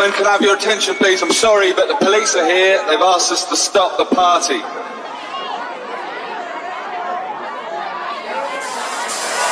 gentlemen, can I have your attention, please? I'm sorry, but the police are here. They've asked us to stop the party.